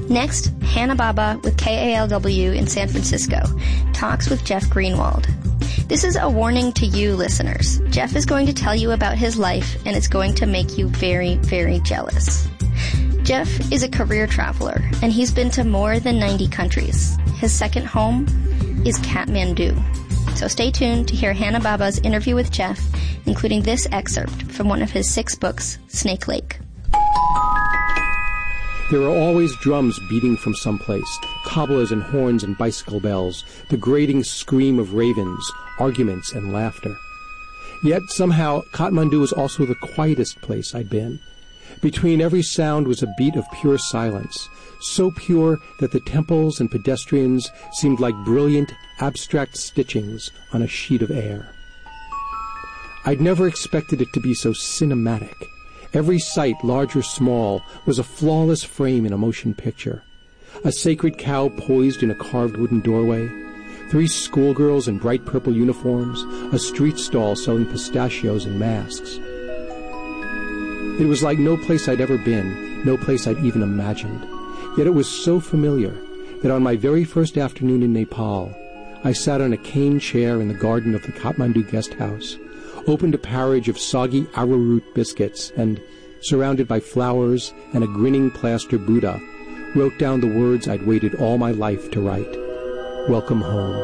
Next, Hannah Baba with KALW in San Francisco talks with Jeff Greenwald. This is a warning to you, listeners. Jeff is going to tell you about his life, and it's going to make you very, very jealous. Jeff is a career traveler, and he's been to more than 90 countries. His second home is Kathmandu. So stay tuned to hear Hannah Baba's interview with Jeff, including this excerpt from one of his 6 books, Snake Lake. There are always drums beating from someplace, tablas and horns and bicycle bells, the grating scream of ravens, arguments and laughter. Yet somehow Kathmandu was also the quietest place I'd been. Between every sound was a beat of pure silence, so pure that the temples and pedestrians seemed like brilliant, abstract stitchings on a sheet of air. I'd never expected it to be so cinematic. Every sight, large or small, was a flawless frame in a motion picture. A sacred cow poised in a carved wooden doorway, 3 schoolgirls in bright purple uniforms, a street stall selling pistachios and masks. It was like no place I'd ever been, no place I'd even imagined. Yet it was so familiar that on my very first afternoon in Nepal, I sat on a cane chair in the garden of the Kathmandu guest house, opened a porridge of soggy arrowroot biscuits, and, surrounded by flowers and a grinning plaster Buddha, wrote down the words I'd waited all my life to write. Welcome home.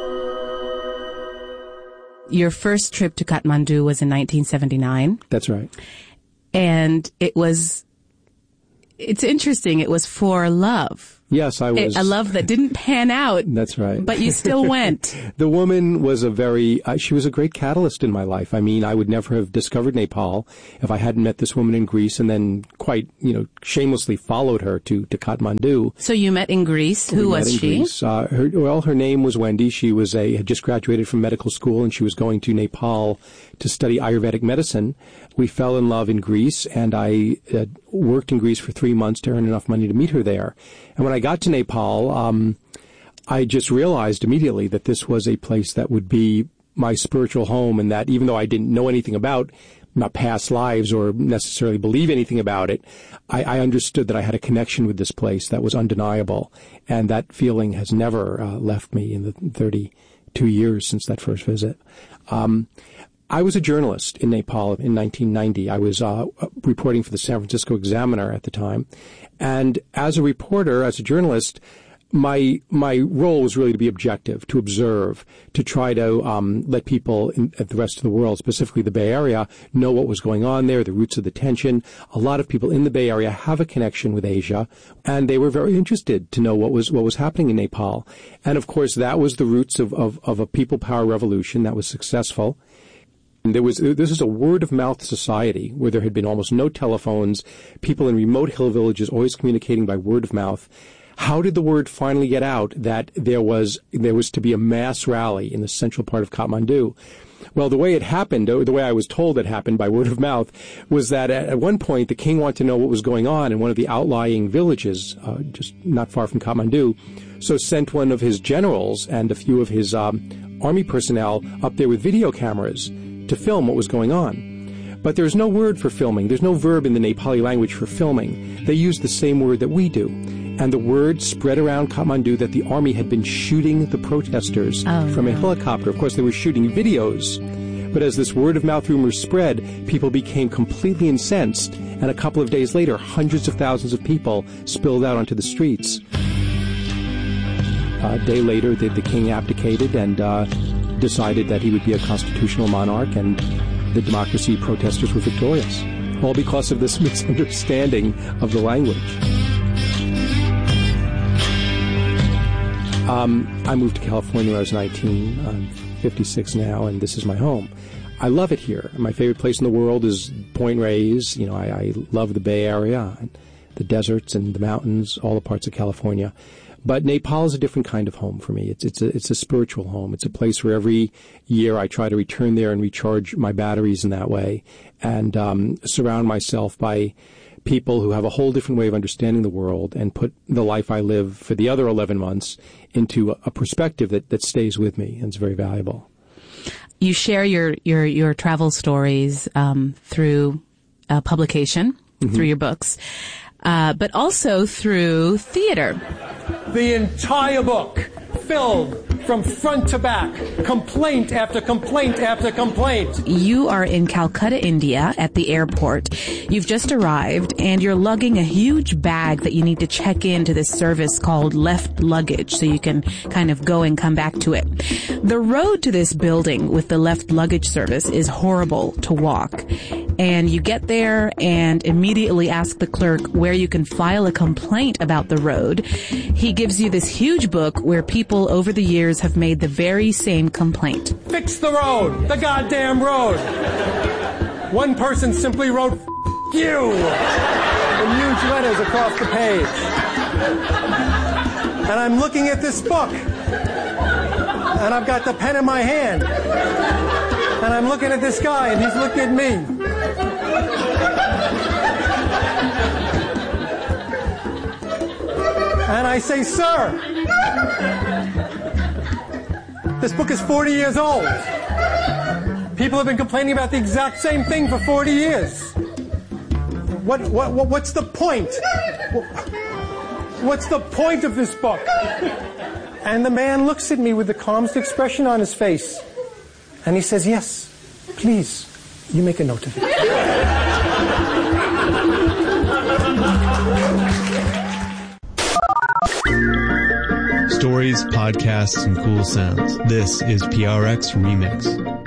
Your first trip to Kathmandu was in 1979. That's right. And it's interesting, it was for love. Yes, I was. A love that didn't pan out. That's right. But you still went. The woman was she was a great catalyst in my life. I mean, I would never have discovered Nepal if I hadn't met this woman in Greece and then quite, shamelessly followed her to Kathmandu. So you met in Greece. Who was she? Greece. Her name was Wendy. She had just graduated from medical school and she was going to Nepal to study Ayurvedic medicine. We fell in love in Greece, and I worked in Greece for 3 months to earn enough money to meet her there. And when I got to Nepal, I just realized immediately that this was a place that would be my spiritual home, and that even though I didn't know anything about my past lives or necessarily believe anything about it, I understood that I had a connection with this place that was undeniable. And that feeling has never left me in the 32 years since that first visit. I was a journalist in Nepal in 1990. I was reporting for the San Francisco Examiner at the time. And as a reporter, as a journalist, my role was really to be objective, to observe, to try to let people at the rest of the world, specifically the Bay Area, know what was going on there, the roots of the tension. A lot of people in the Bay Area have a connection with Asia, and they were very interested to know what was happening in Nepal. And of course, that was the roots of a people power revolution that was successful. And this is a word-of-mouth society where there had been almost no telephones, people in remote hill villages always communicating by word of mouth. How did the word finally get out that there was to be a mass rally in the central part of Kathmandu? Well, the way it happened, or the way I was told it happened by word of mouth, was that at one point the king wanted to know what was going on in one of the outlying villages, just not far from Kathmandu, so sent one of his generals and a few of his army personnel up there with video cameras to film what was going on. But there's no word for filming. There's no verb in the Nepali language for filming. They use the same word that we do. And the word spread around Kathmandu that the army had been shooting the protesters from a helicopter. Of course, they were shooting videos. But as this word-of-mouth rumor spread, people became completely incensed. And a couple of days later, hundreds of thousands of people spilled out onto the streets. A day later, the king abdicated and decided that he would be a constitutional monarch, and the democracy protesters were victorious, all because of this misunderstanding of the language. I moved to California when I was 19. I'm 56 now, and this is my home. I love it here. My favorite place in the world is Point Reyes. I love the Bay Area, the deserts and the mountains, all the parts of California. But Nepal is a different kind of home for me. It's a spiritual home. It's a place where every year I try to return there and recharge my batteries in that way, and surround myself by people who have a whole different way of understanding the world and put the life I live for the other 11 months into a perspective that stays with me, and it's very valuable. You share your travel stories through publication, through your books. but also through theater. The entire book, filled from front to back, complaint after complaint after complaint. You are in Calcutta, India, at the airport. You've just arrived, and you're lugging a huge bag that you need to check into this service called Left Luggage, so you can kind of go and come back to it. The road to this building with the Left Luggage service is horrible to walk. And you get there and immediately ask the clerk where you can file a complaint about the road. He gives you this huge book where people over the years have made the very same complaint. Fix the road! The goddamn road! One person simply wrote, "F*** you!" in huge letters across the page. And I'm looking at this book. And I've got the pen in my hand. And I'm looking at this guy, and he's looking at me. And I say, "Sir, this book is 40 years old. People have been complaining about the exact same thing for 40 years. What's the point? What's the point of this book?" And the man looks at me with the calmest expression on his face. And he says, "Yes, please, you make a note of it." Stories, podcasts, and cool sounds. This is PRX Remix.